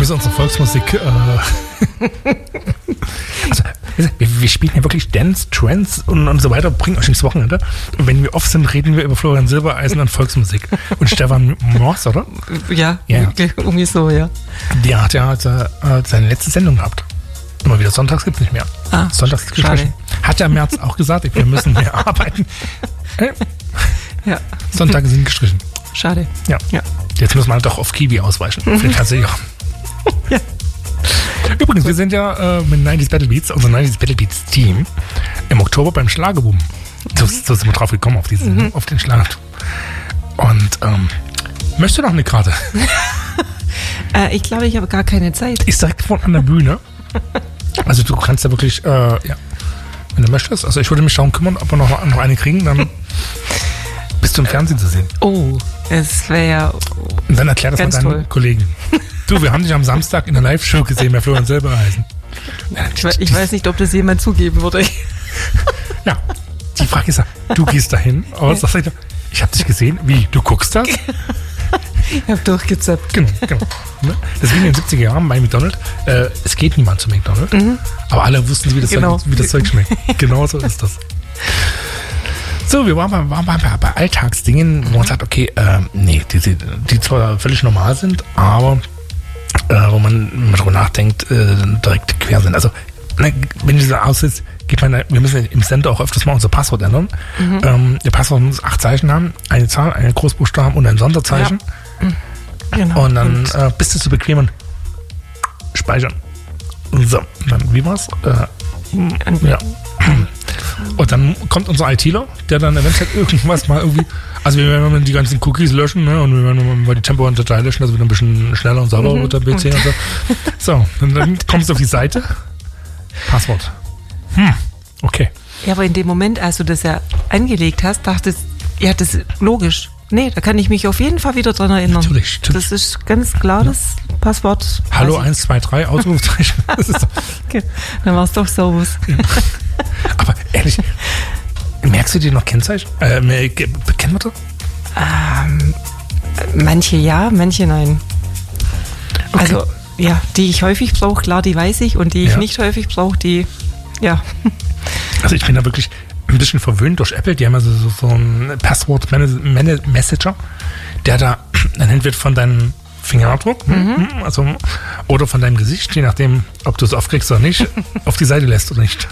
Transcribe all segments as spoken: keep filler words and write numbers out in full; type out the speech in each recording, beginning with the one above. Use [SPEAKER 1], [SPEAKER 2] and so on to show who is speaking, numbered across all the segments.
[SPEAKER 1] müssen unsere Volksmusik. Äh also, wir, wir spielen ja wirklich Dance, Trance und, und so weiter, bringen euch ins Wochenende. Und wenn wir off sind, reden wir über Florian Silbereisen und Volksmusik. Und Stefan Mors, oder?
[SPEAKER 2] Ja,
[SPEAKER 1] ja,
[SPEAKER 2] irgendwie so, ja.
[SPEAKER 1] Der hat ja äh, seine letzte Sendung gehabt. Immer wieder, sonntags gibt es nicht mehr.
[SPEAKER 2] Ah,
[SPEAKER 1] sonntags gibt es nicht mehr. Hat ja im März auch gesagt, wir müssen mehr arbeiten. Äh?
[SPEAKER 2] Ja.
[SPEAKER 1] Sonntage sind gestrichen.
[SPEAKER 2] Schade.
[SPEAKER 1] Ja.
[SPEAKER 2] ja.
[SPEAKER 1] Jetzt muss man doch auf Kiwi ausweichen.
[SPEAKER 2] Mhm.
[SPEAKER 1] Tatsächlich.
[SPEAKER 2] Ja.
[SPEAKER 1] Übrigens, wir sind ja äh, mit neunziger Battle Beats, unser neunziger Battle Beats Team, im Oktober beim Schlagerboom. So, so sind wir drauf gekommen, auf, diesen, mhm. auf den Schlager. Und ähm, möchtest du noch eine Karte?
[SPEAKER 2] äh, ich glaube, ich habe gar keine Zeit.
[SPEAKER 1] Ist direkt vorne an der Bühne. Also du kannst ja wirklich, äh, ja, wenn du möchtest. Also ich würde mich darum kümmern, ob wir noch, noch eine kriegen, dann bist du im Fernsehen zu sehen.
[SPEAKER 2] Oh, es wäre ja
[SPEAKER 1] Und dann erklär das mal deinen
[SPEAKER 2] toll.
[SPEAKER 1] Kollegen. Du, wir haben dich am Samstag in der Live-Show gesehen bei Florian Silbereisen.
[SPEAKER 2] Ich, ich weiß nicht, ob das jemand zugeben würde.
[SPEAKER 1] Ja, die Frage ist ja, du gehst dahin und sagst, ich habe dich gesehen. Wie, du guckst das?
[SPEAKER 2] Ich habe durchgezappt.
[SPEAKER 1] Genau, genau. Das ging in den siebziger Jahren bei McDonald's. Äh, es geht niemand zu McDonald's, mhm. aber alle wussten, wie das,
[SPEAKER 2] genau.
[SPEAKER 1] Zeug, wie das Zeug schmeckt. Genau so ist das. So, wir waren bei, waren bei, bei Alltagsdingen, wo man sagt, okay, äh, nee, die, die, die zwar völlig normal sind, aber äh, wo man darüber nachdenkt, äh, direkt quer sind. Also, ne, wenn dieser aussieht, gibt man, wir müssen im Center auch öfters mal unser Passwort ändern. Mhm. Ähm, der Passwort muss acht Zeichen haben, eine Zahl, einen Großbuchstaben und ein Sonderzeichen.
[SPEAKER 2] Ja. Genau.
[SPEAKER 1] Und dann und äh, bist du zu bequem und speichern. So, dann, wie war's? Äh, ja. Und dann kommt unser ITler, der dann eventuell irgendwas mal irgendwie, also wir werden die ganzen Cookies löschen, ne, und wir werden mal die Tempo und Datei löschen, also wieder ein bisschen schneller und sauberer mhm. wird der P C und so. So, und dann kommst du auf die Seite. Passwort. Hm, okay.
[SPEAKER 2] Ja, aber in dem Moment, als du das ja angelegt hast, dachtest, ja, das ist logisch. Nee, da kann ich mich auf jeden Fall wieder dran erinnern.
[SPEAKER 1] Natürlich, natürlich.
[SPEAKER 2] Das ist ganz klar das ja. Passwort.
[SPEAKER 1] Hallo eins zwei drei, Ausrufezeichen. Das ist doch
[SPEAKER 2] okay. Dann war es doch Servus.
[SPEAKER 1] Ja. Aber ehrlich, merkst du dir noch Kennzeichen? Äh, Kennwörter?
[SPEAKER 2] Ähm, manche ja, manche nein. Okay. Also, ja, die ich häufig brauche, klar, die weiß ich. Und die ich ja. nicht häufig brauche, die, ja.
[SPEAKER 1] Also ich bin da wirklich ein bisschen verwöhnt durch Apple. Die haben also so, so einen Passwort-Messenger, der da dann entweder von deinem Fingerabdruck mhm. also, oder von deinem Gesicht, je nachdem, ob du es aufkriegst oder nicht, auf die Seite lässt oder nicht.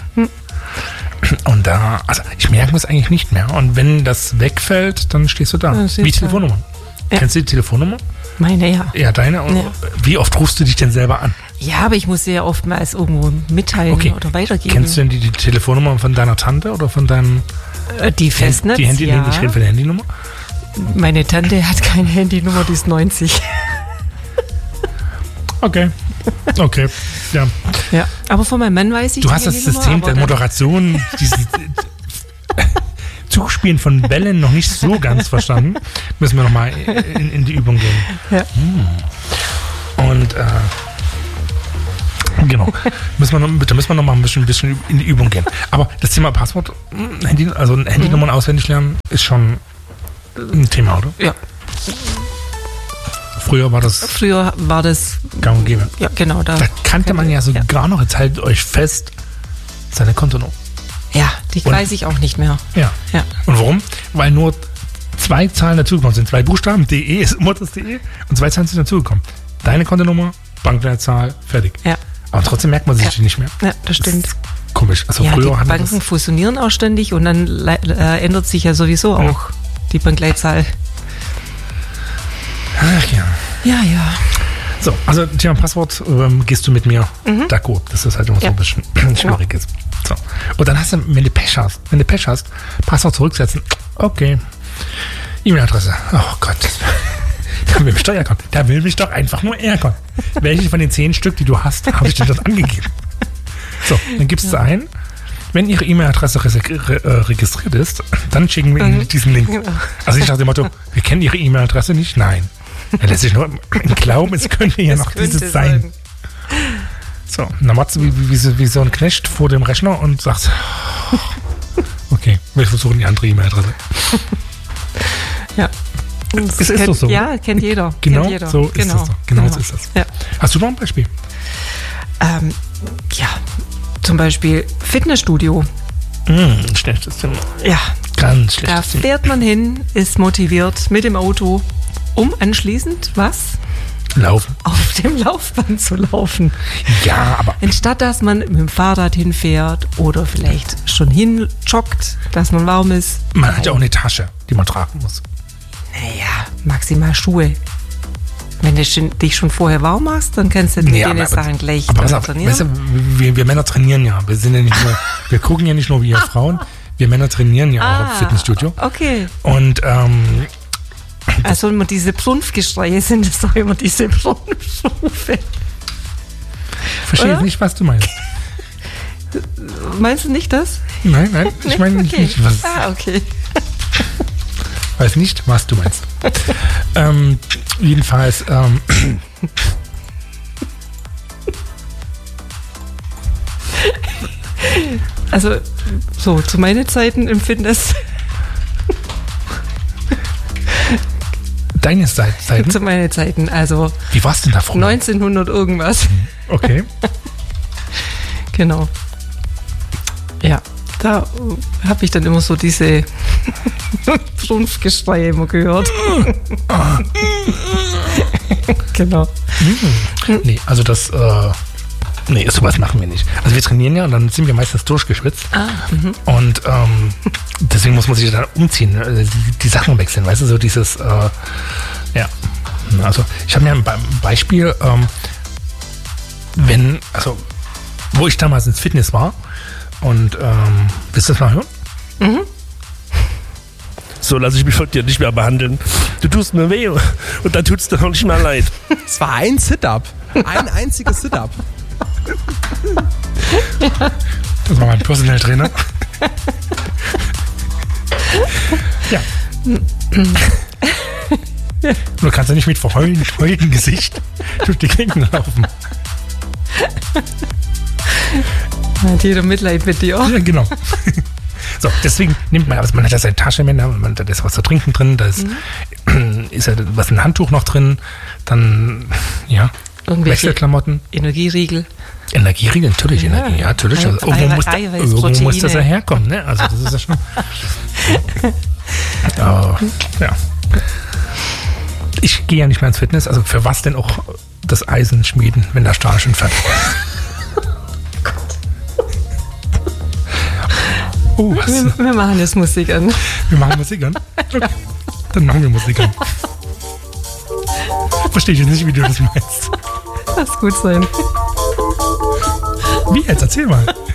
[SPEAKER 1] Und da, also ich merke es eigentlich nicht mehr. Und wenn das wegfällt, dann stehst du da.
[SPEAKER 2] Ja,
[SPEAKER 1] wie Telefonnummer. Ja. Kennst du die Telefonnummer?
[SPEAKER 2] Meine, ja.
[SPEAKER 1] Ja, deine? Ja. Wie oft rufst du dich denn selber an?
[SPEAKER 2] Ja, aber ich muss sie ja oftmals irgendwo mitteilen okay. oder weitergeben.
[SPEAKER 1] Kennst du denn die, die Telefonnummer von deiner Tante oder von deinem...
[SPEAKER 2] Die Festnetz,
[SPEAKER 1] Die Handy,
[SPEAKER 2] ja.
[SPEAKER 1] Ich rede von der Handynummer.
[SPEAKER 2] Meine Tante hat keine Handynummer, die ist neunzig.
[SPEAKER 1] Okay. Okay. Ja.
[SPEAKER 2] Ja. Aber von meinem Mann weiß ich
[SPEAKER 1] Du hast das System der Moderation, dieses Zuspielen von Bällen noch nicht so ganz verstanden. Müssen wir nochmal in, in die Übung gehen.
[SPEAKER 2] Ja.
[SPEAKER 1] Und äh, genau. Müssen wir noch, da müssen wir noch mal ein bisschen, ein bisschen in die Übung gehen. Aber das Thema Passwort, Handy, also Handynummern mhm. auswendig lernen, ist schon ein Thema, oder?
[SPEAKER 2] Ja.
[SPEAKER 1] Früher war das.
[SPEAKER 2] Früher war das.
[SPEAKER 1] Gang und gäbe.
[SPEAKER 2] Ja, genau. Da,
[SPEAKER 1] da kannte man ja sogar ja. noch, jetzt haltet euch fest, seine Kontonummer.
[SPEAKER 2] Ja, die und, weiß ich auch nicht mehr.
[SPEAKER 1] Ja.
[SPEAKER 2] ja.
[SPEAKER 1] Und warum? Weil nur zwei Zahlen dazugekommen sind. Zwei Buchstaben, D E ist immer das D E und zwei Zahlen sind dazugekommen. Deine Kontonummer, Bankleitzahl, fertig.
[SPEAKER 2] Ja.
[SPEAKER 1] Aber trotzdem merkt man sich
[SPEAKER 2] ja.
[SPEAKER 1] die nicht mehr.
[SPEAKER 2] Ja, das stimmt. Das
[SPEAKER 1] komisch. Also
[SPEAKER 2] ja,
[SPEAKER 1] früher
[SPEAKER 2] die Banken fusionieren auch ständig und dann äh, ändert sich ja sowieso ja. auch die Bankleitzahl.
[SPEAKER 1] Ach ja.
[SPEAKER 2] Ja, ja.
[SPEAKER 1] So, also Thema Passwort ähm, gehst du mit mir mhm. d'accord, dass das halt immer ja. so ein bisschen schwierig ja. ist. So. Und dann hast du, wenn du Pech hast, wenn du Pech hast, Passwort zurücksetzen, okay. E-Mail-Adresse, oh Gott. Der will mich doch ärgern. Der will mich doch einfach nur ärgern. Welche von den zehn Stück, die du hast, habe ich dir das angegeben? So, dann gibst du ja. ein. Wenn Ihre E-Mail-Adresse registriert ist, dann schicken wir Ihnen mhm. diesen Link. Genau. Also nicht nach dem Motto, wir kennen Ihre E-Mail-Adresse nicht. Nein. Er lässt sich nur glauben, es könnte ja noch dieses sein. sein. So, dann machst du wie, wie, wie, wie so ein Knecht vor dem Rechner und sagst, okay, wir versuchen die andere E-Mail-Adresse.
[SPEAKER 2] Ja.
[SPEAKER 1] Es ist
[SPEAKER 2] kennt,
[SPEAKER 1] doch so.
[SPEAKER 2] Ja, kennt jeder.
[SPEAKER 1] Genau,
[SPEAKER 2] kennt jeder.
[SPEAKER 1] so ist
[SPEAKER 2] genau.
[SPEAKER 1] das. Genau,
[SPEAKER 2] genau.
[SPEAKER 1] so ist das.
[SPEAKER 2] Ja.
[SPEAKER 1] Hast du noch ein Beispiel?
[SPEAKER 2] Ähm, ja, zum Beispiel Fitnessstudio.
[SPEAKER 1] Mm, schlechtes Thema.
[SPEAKER 2] Ja.
[SPEAKER 1] Ganz
[SPEAKER 2] Da
[SPEAKER 1] schlechtes Thema.
[SPEAKER 2] fährt man hin, ist motiviert mit dem Auto, um anschließend was?
[SPEAKER 1] Laufen.
[SPEAKER 2] Auf dem Laufband zu laufen.
[SPEAKER 1] Ja, aber
[SPEAKER 2] Anstatt dass man mit dem Fahrrad hinfährt oder vielleicht schon hin joggt, dass man warm ist.
[SPEAKER 1] man hat ja auch eine Tasche, die man tragen muss.
[SPEAKER 2] Naja, maximal Schuhe. Wenn du schon- dich schon vorher warm machst, dann kannst du mit
[SPEAKER 1] Nee,
[SPEAKER 2] den
[SPEAKER 1] aber-
[SPEAKER 2] Sachen gleich
[SPEAKER 1] Aber pass auf,
[SPEAKER 2] trainieren.
[SPEAKER 1] weißt du, wir, wir Männer trainieren ja. Wir sind ja nicht nur, wir gucken ja nicht nur wie ihr Frauen. Wir Männer trainieren ja auch im Fitnessstudio.
[SPEAKER 2] Okay.
[SPEAKER 1] Und ähm,
[SPEAKER 2] Also immer diese Prumpfgeschreie sind es doch immer diese Prumpfrufe.
[SPEAKER 1] verstehe
[SPEAKER 2] Oder?
[SPEAKER 1] nicht, was du meinst.
[SPEAKER 2] Meinst du nicht das?
[SPEAKER 1] Nein, nein, ich
[SPEAKER 2] Nee?
[SPEAKER 1] meine
[SPEAKER 2] Okay.
[SPEAKER 1] nicht, was,
[SPEAKER 2] Ah, okay.
[SPEAKER 1] weiß nicht, was du meinst. ähm, jedenfalls, ähm,
[SPEAKER 2] Also, so, zu meinen Zeiten im Fitness,
[SPEAKER 1] deine Zeit- Zeiten,
[SPEAKER 2] zu meinen Zeiten, also
[SPEAKER 1] wie war's denn da früher?
[SPEAKER 2] neunzehnhundert irgendwas.
[SPEAKER 1] Okay.
[SPEAKER 2] Genau. Ja, da äh, habe ich dann immer so diese Prumpfgeschreie immer gehört. Genau.
[SPEAKER 1] Nee, also das, äh, nee, sowas machen wir nicht. Also wir trainieren ja und dann sind wir meistens durchgeschwitzt.
[SPEAKER 2] Ah,
[SPEAKER 1] Und ähm, deswegen muss man sich dann umziehen, ne? Also die, die Sachen wechseln, weißt du, so dieses, äh, ja. Also ich habe mir ein Be- Beispiel, ähm, wenn, also wo ich damals ins Fitness war und, ähm, willst du das mal hören?
[SPEAKER 3] So lasse ich mich von dir nicht mehr behandeln. Du tust mir weh und dann tut es dir auch nicht mehr leid.
[SPEAKER 4] Es war ein Sit-Up. Ein einziges Sit-Up.
[SPEAKER 1] Das war mein Personal Trainer. Ja. Du kannst ja nicht mit verheultem heulendem Gesicht durch die Gegend laufen.
[SPEAKER 2] hat jeder Mitleid mit dir.
[SPEAKER 1] Ja, genau. So, deswegen nimmt man, also man hat ja seine Tasche mit, man, da ist was zu trinken drin, da ist, mhm. ist ja was ein Handtuch noch drin, dann, ja,
[SPEAKER 2] Irgendwelche
[SPEAKER 1] Wechselklamotten.
[SPEAKER 2] Energieriegel.
[SPEAKER 1] Energieriegel, natürlich,
[SPEAKER 2] Ja.
[SPEAKER 1] Energie, ja, natürlich. Also,
[SPEAKER 2] Eiweiß-
[SPEAKER 1] irgendwo muss, da,
[SPEAKER 2] Eiweiß,
[SPEAKER 1] irgendwo muss das ja
[SPEAKER 2] Proteine.
[SPEAKER 1] herkommen, ne? Also, das ist ja schon. Aber, ja. Ich gehe ja nicht mehr ins Fitness, also für was denn auch das Eisen schmieden, wenn der Stahl schon fertig ist? Oh, was?
[SPEAKER 2] Wir, wir machen jetzt Musik an.
[SPEAKER 1] Wir machen Musik an? Okay. Dann machen wir Musik an. Verstehe ich jetzt nicht, wie du das meinst.
[SPEAKER 2] Lass gut sein.
[SPEAKER 1] Wie jetzt? Erzähl mal.